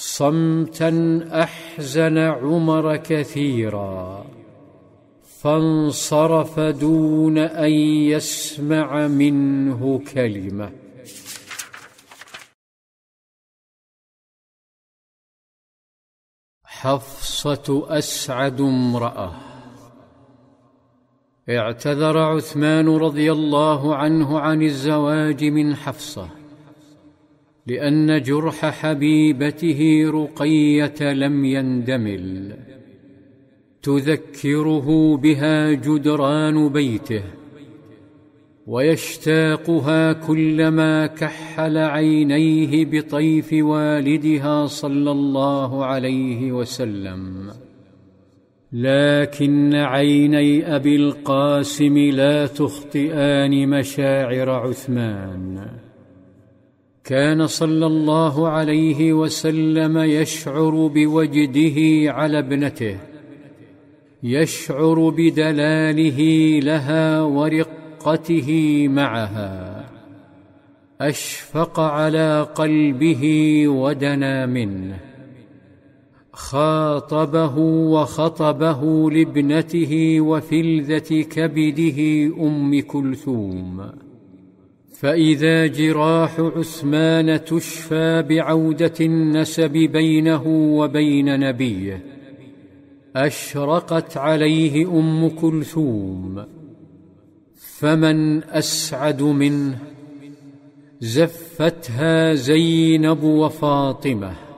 صمتا أحزن عمر كثيرا، فانصرف دون أن يسمع منه كلمة. حفصة أسعد امرأة. اعتذر عثمان رضي الله عنه عن الزواج من حفصة، لأن جرح حبيبته رقية لم يندمل، تذكره بها جدران بيته، ويشتاقها كلما كحل عينيه بطيف والدها صلى الله عليه وسلم. لكن عيني أبي القاسم لا تخطئان مشاعر عثمان. كان صلى الله عليه وسلم يشعر بوجده على ابنته، يشعر بدلاله لها ورقته معها، أشفق على قلبه ودنا منه. خاطبه وخطبه لابنته وفلذة كبده أم كلثوم، فإذا جراح عثمان تشفى بعودة النسب بينه وبين نبيه، أشرقت عليه أم كلثوم. فمن أسعد منه؟ زفتها زينب وفاطمة.